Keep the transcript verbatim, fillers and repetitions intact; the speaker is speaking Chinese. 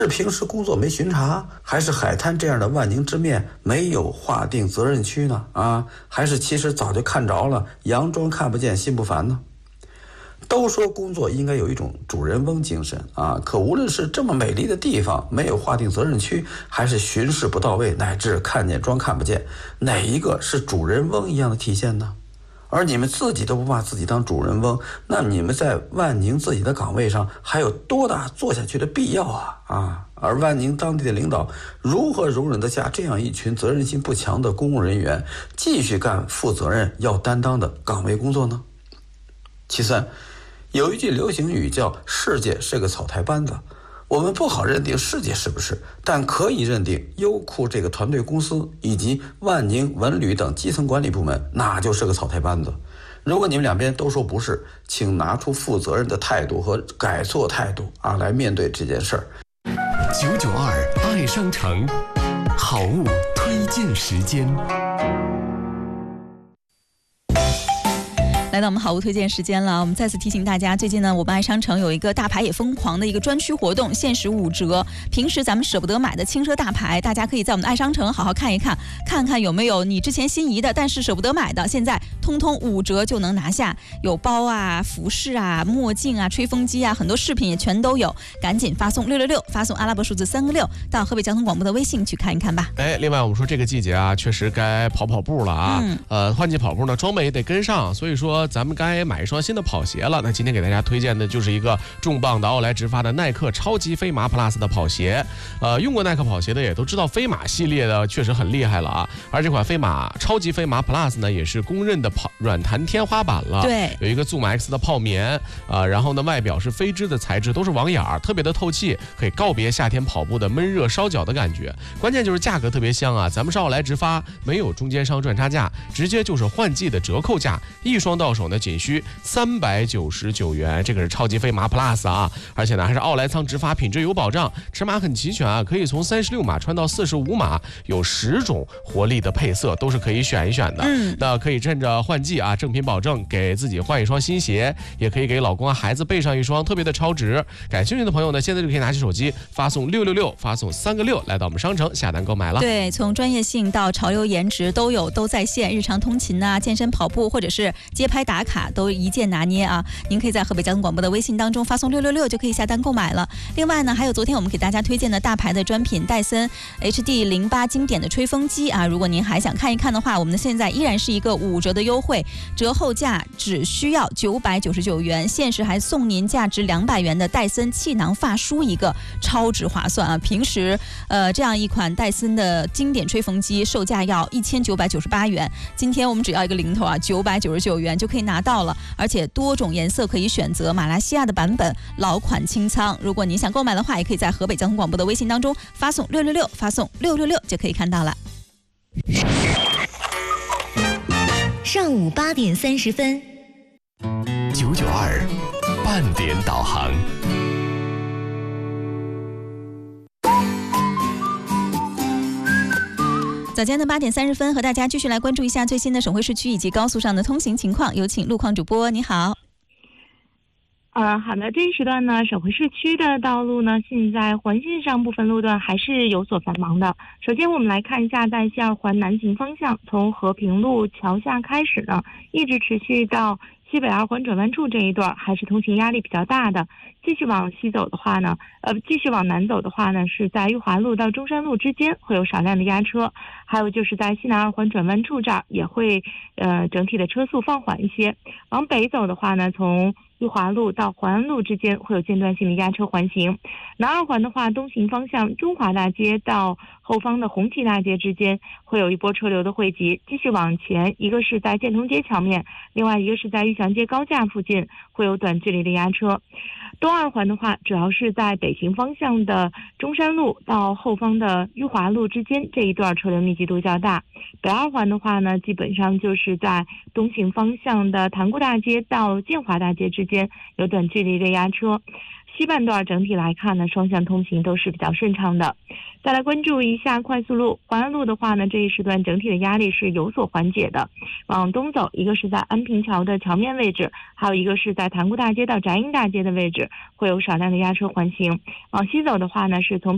是平时工作没巡查，还是海滩这样的万宁之面没有划定责任区呢？啊，还是其实早就看着了，佯装看不见心不烦呢？都说工作应该有一种主人翁精神啊，可无论是这么美丽的地方没有划定责任区，还是巡视不到位，乃至看见装看不见，哪一个是主人翁一样的体现呢？而你们自己都不把自己当主人翁，那你们在万宁自己的岗位上还有多大做下去的必要啊啊！而万宁当地的领导如何容忍得下这样一群责任心不强的公务人员继续干负责任要担当的岗位工作呢？其三，有一句流行语叫世界是个草台班子，我们不好认定世界是不是，但可以认定优酷这个团队公司以及万宁文旅等基层管理部门那就是个草台班子。如果你们两边都说不是，请拿出负责任的态度和改错态度啊，来面对这件事儿。 九九二爱商城好物推荐时间。 来到我们好物推荐时间了，我们再次提醒大家，最近呢，我们爱商城有一个大牌也疯狂的一个专区活动，限时五折。平时咱们舍不得买的轻奢大牌，大家可以在我们的爱商城好好看一看，看看有没有你之前心仪的，但是舍不得买的，现在通通五折就能拿下。有包啊、服饰啊、墨镜啊、吹风机啊，很多饰品也全都有。赶紧发送六六六，发送阿拉伯数字三个六到河北交通广播的微信去看一看吧。 哎，另外我们说这个季节啊，确实该跑跑步了啊。 嗯、 呃，换季跑步呢，装备也得跟上，所以说。咱们该买一双新的跑鞋了。那今天给大家推荐的就是一个重磅的奥莱直发的耐克超级飞马 Plus 的跑鞋。呃，用过耐克跑鞋的也都知道，飞马系列的确实很厉害了啊。而这款飞马超级飞马 Plus 呢，也是公认的跑软弹天花板了。 对， 有一个 Zoom X 的泡棉，呃，然后呢，外表是飞织的材质，都是网眼儿，特别的透气，可以告别夏天跑步的闷热烧脚的感觉。关键就是价格特别香啊，咱们是奥莱直发，没有中间商赚差价，直接就是换季的折扣价，一双到手呢仅需三百九十九元，这个是超级飞马 Plus 啊，而且呢还是奥莱仓直发，品质有保障，尺码很齐全啊，可以从三十六码穿到四十五码，有十种活力的配色，都是可以选一选的。 嗯， 那可以趁着换季啊，正品保证，给自己换一双新鞋，也可以给老公啊孩子备上一双，特别的超值。感兴趣的朋友呢，现在就可以拿起手机发送六六六，发送三个六，来到我们商城下单购买了。 对，从专业性到潮流颜值都有，都在线，日常通勤啊、健身跑步或者是街拍打卡都一键拿捏啊！您可以在河北交通广播的微信当中发送六六六就可以下单购买了。另外呢，还有昨天我们给大家推荐的大牌的专品戴森 H D 零八经典的吹风机啊，如果您还想看一看的话，我们的现在依然是一个五折的优惠，折后价只需要九百九十九元，限时还送您价值两百元的戴森气囊发梳一个，超值划算啊！平时呃这样一款戴森的经典吹风机售价要一千九百九十八元，今天我们只要一个零头啊，九百九十九元就可以拿到了，而且多种颜色可以选择，马来西亚的版本，老款清仓。如果您想购买的话，也可以在河北交通广播的微信当中发送六六六，发送六六六就可以看到了。 上午八点三十分， 九九二半点导航。 早间的八点三十分，和大家继续来关注一下最新的省会市区以及高速上的通行情况。有请路况主播，你好。 呃，好的，这一时段呢，省会市区的道路呢，现在环线上部分路段还是有所繁忙的。首先，我们来看一下，在西二环南行方向，从和平路桥下开始呢，一直持续到西北二环转弯处这一段，还是通行压力比较大的。继续往西走的话呢，呃，继续往南走的话呢，是在裕华路到中山路之间会有少量的压车，还有就是在西南二环转弯处这儿也会，呃，整体的车速放缓一些。往北走的话呢，从裕华路到淮安路之间会有间断性的压车环行。南二环的话，东行方向中华大街到后方的红旗大街之间会有一波车流的汇集。继续往前，一个是在建通街桥面，另外一个是在玉祥街高架附近会有短距离的压车。东二环的话，主要是在北行方向的中山路到后方的裕华路之间这一段车流密集度较大。北二环的话呢，基本上就是在东行方向的塘沽大街到建华大街之间有短距离的压车。西半段整体来看呢，双向通行都是比较顺畅的。再来关注一下快速路，淮安路的话呢，这一时段整体的压力是有所缓解的。往东走，一个是在安平桥的桥面位置，还有一个是在塘沽大街到翟英大街的位置，会有少量的压车环行。往西走的话呢，是从